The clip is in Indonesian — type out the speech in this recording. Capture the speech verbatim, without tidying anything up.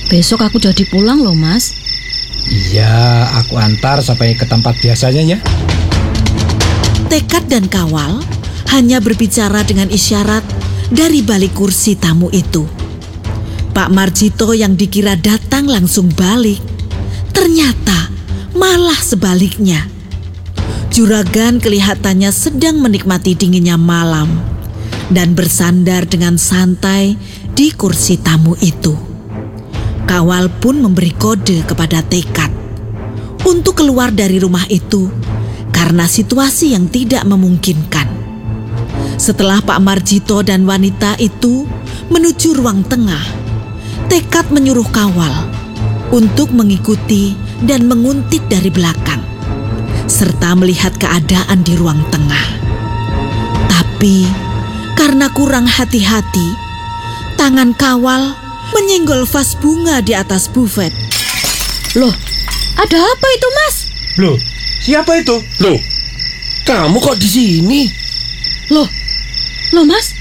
Besok aku jadi pulang loh, Mas. Iya, aku antar sampai ke tempat biasanya ya. Tekad dan Kawal hanya berbicara dengan isyarat dari balik kursi tamu itu. Pak Marjito yang dikira datang langsung balik, ternyata malah sebaliknya. Juragan kelihatannya sedang menikmati dinginnya malam dan bersandar dengan santai di kursi tamu itu. Kawal pun memberi kode kepada Tekad untuk keluar dari rumah itu karena situasi yang tidak memungkinkan. Setelah Pak Marjito dan wanita itu menuju ruang tengah, Tekad menyuruh Kawal untuk mengikuti dan menguntit dari belakang, serta melihat keadaan di ruang tengah. Tapi karena kurang hati-hati, tangan Kawal menyenggol vas bunga di atas bufet. Loh, ada apa itu, Mas? Loh, siapa itu? Loh, kamu kok di sini? Loh, loh Mas,